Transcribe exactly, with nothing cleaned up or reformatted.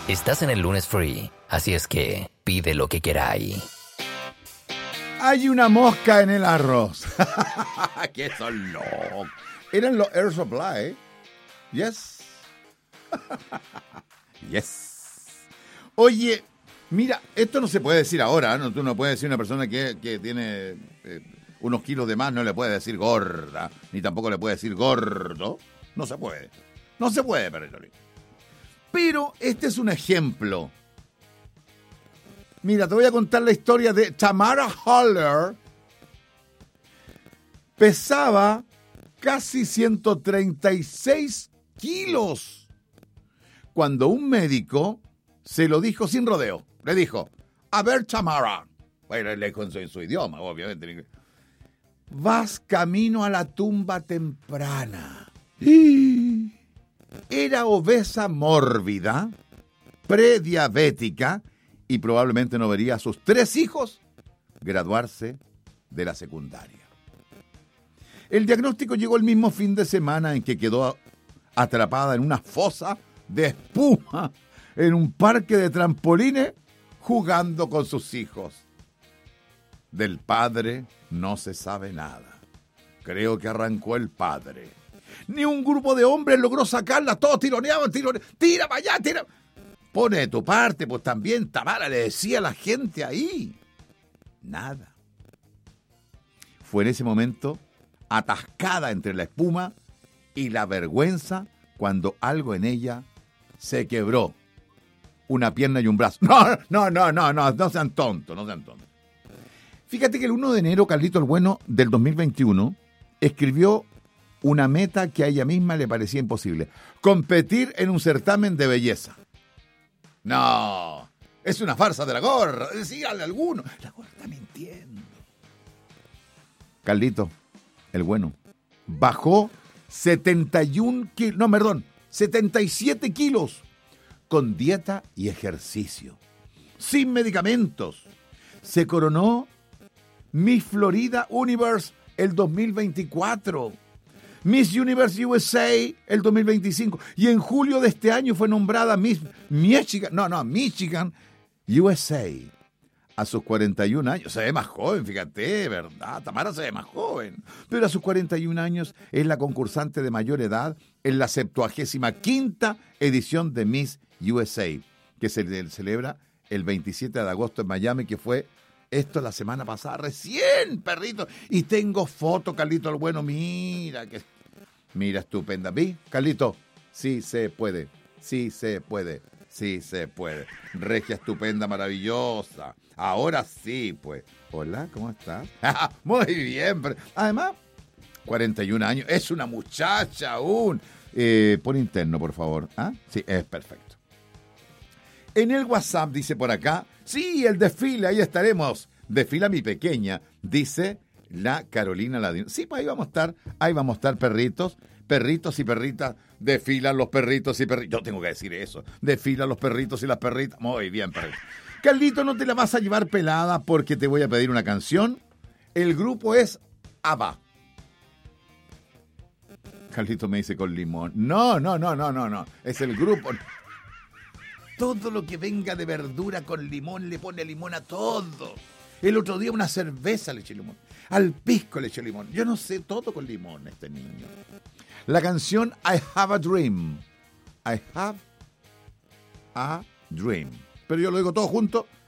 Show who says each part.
Speaker 1: Estás en el lunes free, así es que pide lo que queráis.
Speaker 2: Hay una mosca en el arroz. ¿Qué son locos? Eran los Air Supply. Yes. Yes. Oye, mira, esto no se puede decir ahora, ¿no? Tú no puedes decir a una persona que, que tiene eh, unos kilos de más, no le puedes decir gorda, ni tampoco le puedes decir gordo. No se puede. No se puede, Perrito. Pero este es un ejemplo. Mira, te voy a contar la historia de Tamara Haller. Pesaba casi ciento treinta y seis kilos. Cuando un médico se lo dijo sin rodeo. Le dijo, a ver, Tamara. Bueno, le dijo en su, en su idioma, obviamente. Vas camino a la tumba temprana. Y era obesa mórbida, prediabética, y probablemente no vería a sus tres hijos graduarse de la secundaria. El diagnóstico llegó el mismo fin de semana en que quedó atrapada en una fosa de espuma en un parque de trampolines jugando con sus hijos. Del padre no se sabe nada. Creo que arrancó el padre. Ni un grupo de hombres logró sacarla, todos tironeaban, tironeaban, tira para allá, tira. Pone de tu parte, pues también Tamara le decía a la gente ahí. Nada. Fue en ese momento atascada entre la espuma y la vergüenza cuando algo en ella se quebró. Una pierna y un brazo. No, no, no, no, no, no sean tontos, no sean tontos. Fíjate que el primero de enero, Carlito el Bueno, del dos mil veintiuno, escribió una meta que a ella misma le parecía imposible. Competir en un certamen de belleza. No, es una farsa de la gorra. Díganle a alguno. La gorra está mintiendo. Carlito, el Bueno, bajó setenta y uno kilos, no, perdón, setenta y siete kilos con dieta y ejercicio, sin medicamentos. Se coronó Miss Florida Universe el dos mil veinticuatro. Miss Universe U S A el dos mil veinticinco. Y en julio de este año fue nombrada Miss Michigan, no, no, Michigan U S A. A sus cuarenta y un años, se ve más joven, fíjate, ¿verdad? Tamara se ve más joven. Pero a sus cuarenta y un años es la concursante de mayor edad en la septuagésima quinta edición de Miss U S A, que se celebra el veintisiete de agosto en Miami, que fue esto la semana pasada, recién, perrito. Y tengo foto, Carlito el Bueno, mira, que mira, estupenda. ¿Vi, Carlito? Sí se puede, sí se puede, sí se puede. Regia, estupenda, maravillosa. Ahora sí, pues. Hola, ¿cómo estás? Muy bien. Pero además, cuarenta y un años, es una muchacha aún. Eh, por interno, por favor. ¿Ah? Sí, es perfecto. En el WhatsApp dice por acá, sí, el desfile, ahí estaremos. Desfila mi pequeña, dice la Carolina Ladino. Sí, pues ahí vamos a estar, ahí vamos a estar, perritos, perritos y perritas, desfilan los perritos y perritas. Yo tengo que decir eso, desfilan los perritos y las perritas. Muy bien, perrito. Carlito, no te la vas a llevar pelada porque te voy a pedir una canción. El grupo es ABBA. Carlito me dice con limón. No, no, no, no, no, no. Es el grupo. Todo lo que venga de verdura con limón le pone limón a todo. El otro día una cerveza le eché limón. Al pisco le eché limón. Yo no sé, todo con limón este niño. La canción I Have a Dream. I Have a Dream. Pero yo lo digo todo junto